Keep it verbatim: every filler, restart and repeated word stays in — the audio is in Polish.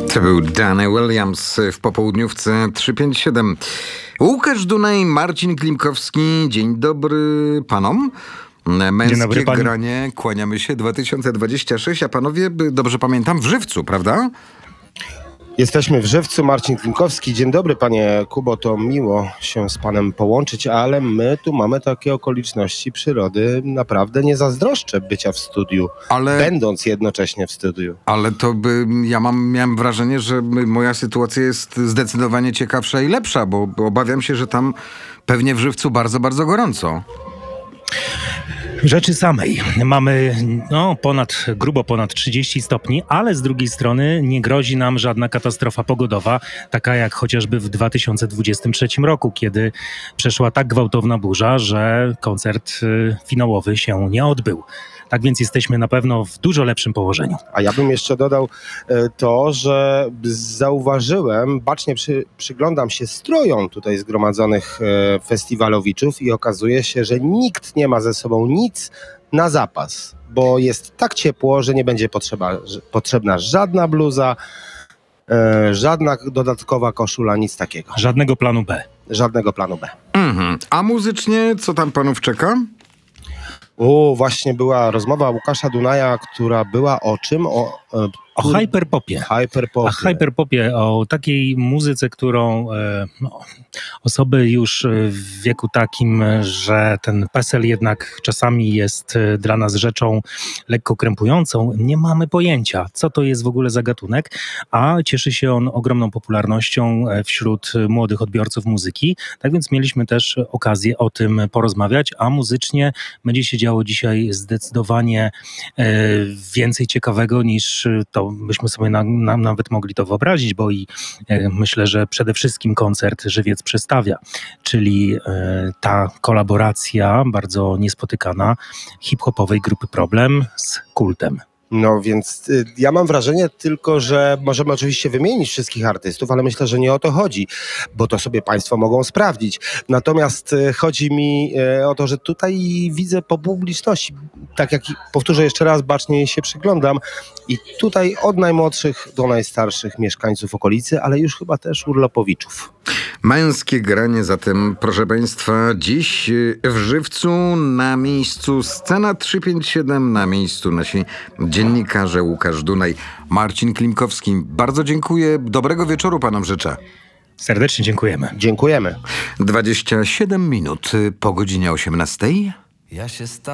To był Danny Williams w popołudniówce trzy pięć siedem. Łukasz Dunaj, Marcin Klimkowski. Dzień dobry panom. Męskie dobry, granie, kłaniamy się, dwa tysiące dwudziesty szósty, a panowie, dobrze pamiętam, w Żywcu, prawda? Jesteśmy w Żywcu, Marcin Klimkowski. Dzień dobry, panie Kubo, to miło się z panem połączyć, ale my tu mamy takie okoliczności przyrody. Naprawdę nie zazdroszczę bycia w studiu, ale, będąc jednocześnie w studiu. Ale to by, ja mam, miałem wrażenie, że moja sytuacja jest zdecydowanie ciekawsza i lepsza, bo, bo obawiam się, że tam pewnie w Żywcu bardzo, bardzo gorąco. Rzeczy samej. Mamy no, ponad, grubo ponad trzydzieści stopni, ale z drugiej strony nie grozi nam żadna katastrofa pogodowa, taka jak chociażby w dwa tysiące dwudziestym trzecim roku, kiedy przeszła tak gwałtowna burza, że koncert y, finałowy się nie odbył. Tak więc jesteśmy na pewno w dużo lepszym położeniu. A ja bym jeszcze dodał e, to, że zauważyłem, bacznie przy, przyglądam się strojom tutaj zgromadzonych e, festiwalowiczów i okazuje się, że nikt nie ma ze sobą nic na zapas, bo jest tak ciepło, że nie będzie potrzeba, że, potrzebna żadna bluza, e, żadna dodatkowa koszula, nic takiego. Żadnego planu B. Żadnego planu B. Mhm. A muzycznie co tam panów czeka? O, właśnie była rozmowa Łukasza Dunaja, która była o czym? O, e, O tur... hyperpopie. hyperpopie. O hyperpopie, o takiej muzyce, którą e, no, osoby już w wieku takim, że ten PESEL jednak czasami jest e, dla nas rzeczą lekko krępującą, nie mamy pojęcia, co to jest w ogóle za gatunek, a cieszy się on ogromną popularnością wśród młodych odbiorców muzyki. Tak więc mieliśmy też okazję o tym porozmawiać, a muzycznie będzie się działo dzisiaj zdecydowanie e, więcej ciekawego niż to byśmy sobie na, na, nawet mogli to wyobrazić, bo i e, myślę, że przede wszystkim koncert Żywiec przedstawia, czyli e, ta kolaboracja bardzo niespotykana hip-hopowej grupy Problem z Kultem. No więc y, ja mam wrażenie tylko, że możemy oczywiście wymienić wszystkich artystów, ale myślę, że nie o to chodzi, bo to sobie państwo mogą sprawdzić. Natomiast y, chodzi mi y, o to, że tutaj widzę po publiczności, tak jak powtórzę jeszcze raz, bacznie się przyglądam i tutaj od najmłodszych do najstarszych mieszkańców okolicy, ale już chyba też urlopowiczów. Męskie granie zatem, proszę państwa, dziś w Żywcu, na miejscu Scena trzysta pięćdziesiąt siedem, na miejscu nasi dziennikarze Łukasz Dunaj, Marcin Klimkowski. Bardzo dziękuję, dobrego wieczoru panom życzę. Serdecznie dziękujemy. Dziękujemy. dwadzieścia siedem minut po godzinie osiemnastej. Ja się